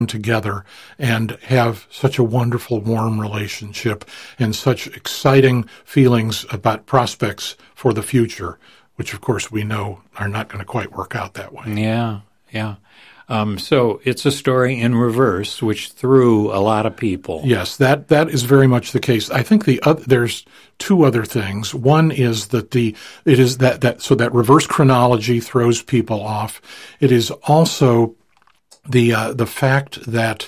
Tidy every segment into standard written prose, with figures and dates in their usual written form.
together and have such a wonderful, warm relationship and such exciting feelings about prospects for the future, which, of course, we know are not going to quite work out that way. Yeah. So it's a story in reverse, which threw a lot of people. Yes, that is very much the case. I think there's two other things. One is that that reverse chronology throws people off. It is also the fact that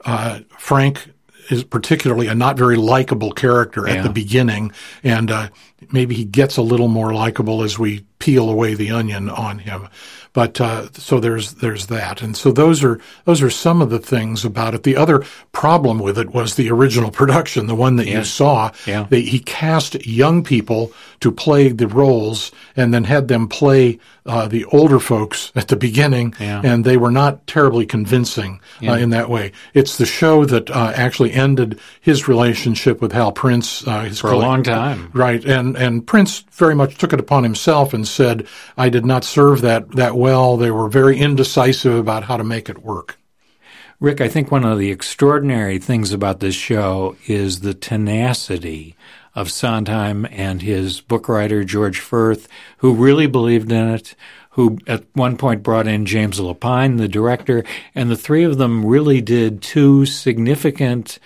Frank is particularly a not very likable character at the beginning, and maybe he gets a little more likable as we peel away the onion on him. But so there's that, and so those are some of the things about it. The other problem with it was the original production, the one that you saw. Yeah. He cast young people to play the roles, and then had them play the older folks at the beginning, and they were not terribly convincing in that way. It's the show that actually ended his relationship with Hal Prince for a long time, right? And Prince very much took it upon himself and said, "I did not serve that well. They were very indecisive about how to make it work." Rick, I think one of the extraordinary things about this show is the tenacity of Sondheim and his book writer, George Furth, who really believed in it, who at one point brought in James Lapine, the director, and the three of them really did two significant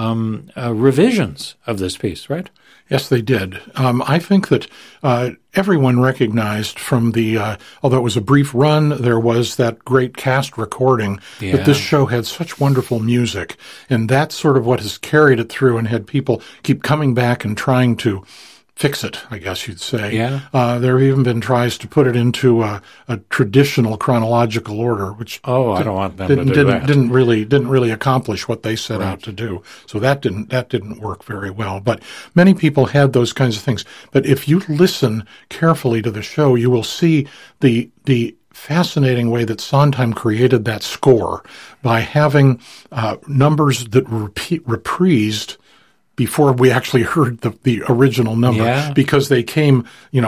revisions of this piece, right? Yes, they did. I think that everyone recognized from although it was a brief run, there was that great cast recording that this show had such wonderful music. And that's sort of what has carried it through and had people keep coming back and trying to fix it, I guess you'd say. Yeah. There have even been tries to put it into a traditional chronological order, which I don't want them to do that. Didn't really accomplish what they set out to do. So that didn't work very well. But many people had those kinds of things. But if you listen carefully to the show, you will see the fascinating way that Sondheim created that score by having numbers that reprised before we actually heard the original number, because they came,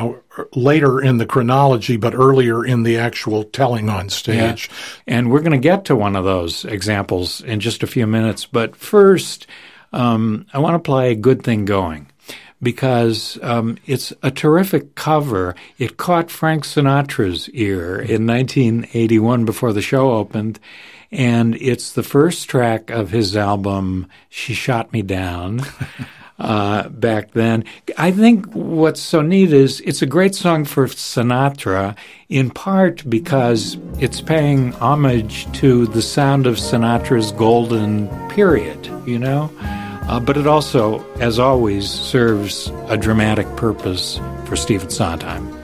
later in the chronology, but earlier in the actual telling on stage. Yeah. And we're going to get to one of those examples in just a few minutes. But first, I want to play Good Thing Going, because it's a terrific cover. It caught Frank Sinatra's ear in 1981 before the show opened. And it's the first track of his album, She Shot Me Down, back then. I think what's so neat is it's a great song for Sinatra, in part because it's paying homage to the sound of Sinatra's golden period, but it also, as always, serves a dramatic purpose for Stephen Sondheim.